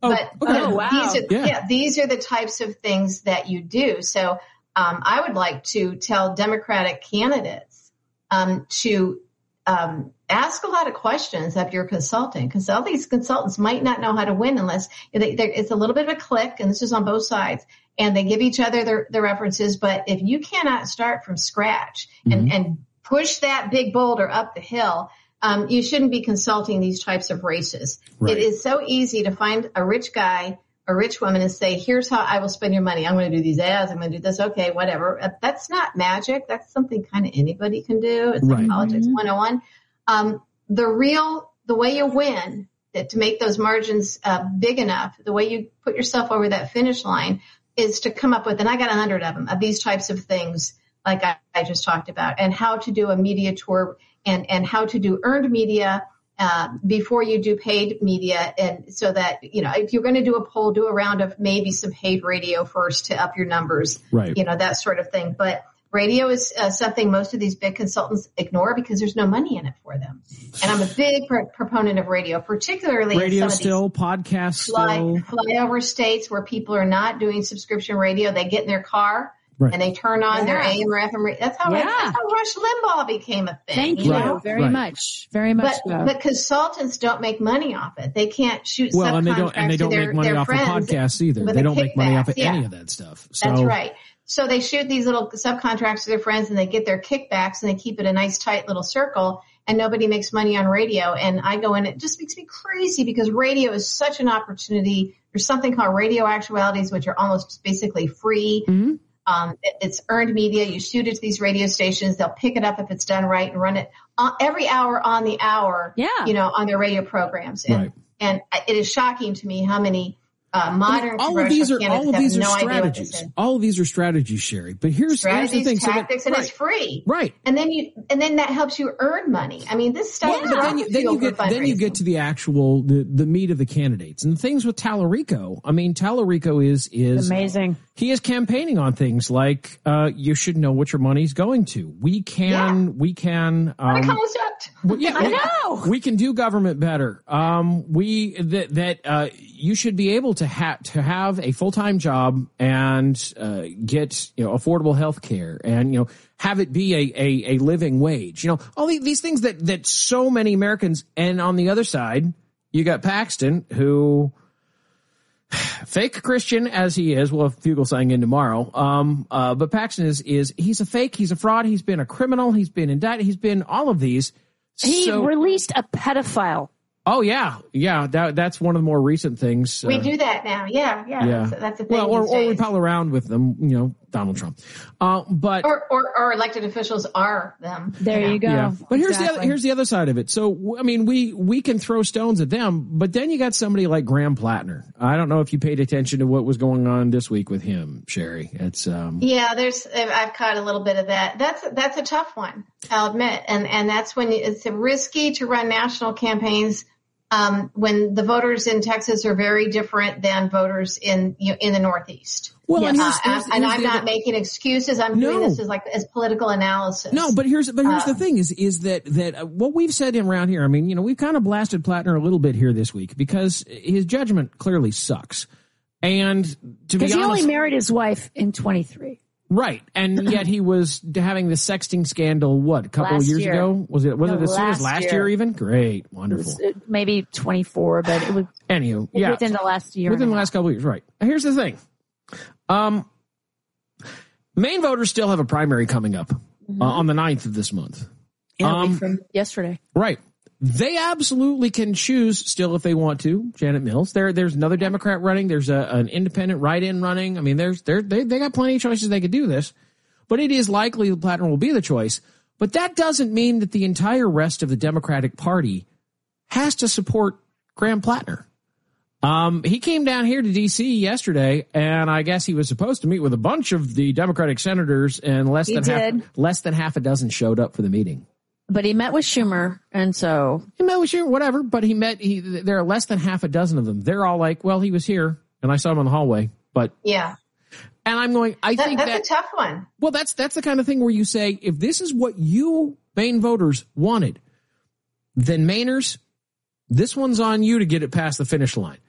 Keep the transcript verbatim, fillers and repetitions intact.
Oh, but, okay. but oh, wow. these are, Yeah. yeah, these are the types of things that you do. So um, I would like to tell Democratic candidates um, to um, ask a lot of questions of your consultant, because all these consultants might not know how to win unless they, it's a little bit of a click, and this is on both sides, and they give each other their, their references. But if you cannot start from scratch and, Mm-hmm. and push that big boulder up the hill, um, you shouldn't be consulting these types of races. Right. It is so easy to find a rich guy, a rich woman, and say, here's how I will spend your money. I'm going to do these ads. I'm going to do this. Okay, whatever. That's not magic. That's something kind of anybody can do. It's like Right. politics one oh one. Um, the real, the way you win, that to make those margins uh, big enough, the way you put yourself over that finish line is to come up with, and I got a hundred of them, of these types of things like I, I just talked about, and how to do a media tour and, and how to do earned media uh, before you do paid media. And so that, you know, if you're going to do a poll, do a round of maybe some paid radio first to up your numbers, Right. you know, that sort of thing. But radio is uh, something most of these big consultants ignore because there's no money in it for them. And I'm a big pro- proponent of radio, particularly Radio in some still, of these podcast fly, still. flyover states where people are not doing subscription radio. They get in their car Right. and they turn on their Yeah. A M or F M radio. That's how, Yeah. that's how Rush Limbaugh became a thing. Thank you you know? very Right. much. Very much But, so. but consultants don't make money off it. They can't shoot Well, and they subcontracts don't, and they to don't their, make money their off of friends podcasts either. with They the don't make money off of kickbacks. any Yeah. of that stuff. So, That's right. So they shoot these little subcontracts to their friends and they get their kickbacks and they keep it a nice tight little circle, and nobody makes money on radio. And I go in, it just makes me crazy because radio is such an opportunity. There's something called radio actualities, which are almost basically free. Mhm. Um, it, it's earned media. You shoot it to these radio stations. They'll pick it up if it's done right and run it uh, every hour on the hour, Yeah. you know, on their radio programs. And, Right. and it is shocking to me how many uh, modern all of these are commercial all of candidates these are have no idea what this strategies. is. All of these are strategies, Sherry. But here's, Strategies, here's the thing. tactics, so that, and right, it's free. right. And then you, and then that helps you earn money. I mean, this stuff Yeah, is But all then you, then fuel you get for then you fundraising. get to the actual the, the meat of the candidates and the things with Tallarico. I mean, Tallarico is is Amazing. He is campaigning on things like uh, you should know what your money's going to. We can Yeah. we can um, What a concept. well, yeah, I we, know. we can do government better. Um, we that that uh, you should be able to have to have a full time job and uh, get you know affordable health care and you know have it be a, a a living wage. You know all the, these things that that so many Americans. And on the other side, you got Paxton, who fake Christian as he is. We'll have Fugelsang in tomorrow. Um, uh, but Paxton is is he's a fake. He's a fraud. He's been a criminal. He's been indicted. He's been all of these. He So- released a pedophile. Oh yeah, yeah. That that's one of the more recent things. We uh, do that now. Yeah, yeah. Yeah. That's, that's a thing. Well, or these or we days. pal around with them. You know, Donald Trump. Uh, but or, or, or elected officials are them. There know. you go. yeah. But here's the other, Exactly. here's the other side of it. So I mean, we we can throw stones at them, but then you got somebody like Graham Plattner. I don't know if you paid attention to what was going on this week with him, Sherry. It's um. Yeah, there's, I've caught a little bit of that. That's, that's a tough one, I'll admit. And, and that's when it's risky to run national campaigns, um, when the voters in Texas are very different than voters in, you know, in the Northeast. Well, and Uh, here's, here's, and here's I'm the not other- making excuses. I'm doing No. this as like, as political analysis. No, but here's but here's Uh, the thing is is that that uh, what we've said around here. I mean, you know, we've kind of blasted Plattner a little bit here this week because his judgment clearly sucks. And to be Because he honest, only married his wife in twenty-three. right, and yet he was having the sexting scandal. What a couple of Last years year. ago was it? Was No, it as soon as last last year? year. Even great, It wonderful. was, uh, maybe twenty-four, but it was Anywho, yeah, within the last year. within and the a last couple of years, right? Here's the thing. Um, Maine voters still have a primary coming up uh, on the ninth of this month. Yeah, a week um, from yesterday. Right. They absolutely can choose still if they want to. Janet Mills. There, there's another Democrat running. There's a, an independent write-in running. I mean, there's there they they got plenty of choices they could do this, but it is likely that Plattner will be the choice. But that doesn't mean that the entire rest of the Democratic Party has to support Graham Plattner. Um, he came down here to D C yesterday, and I guess he was supposed to meet with a bunch of the Democratic senators, and less He than did. half less than half a dozen showed up for the meeting. But he met with Schumer, and so He met with you, whatever, but he met, he, there are less than half a dozen of them. They're all like, well, he was here and I saw him in the hallway, but, Yeah. and I'm going, I That, think that's that, a tough one. well, that's, that's the kind of thing where you say, if this is what you Maine voters wanted, then Mainers, this one's on you to get it past the finish line.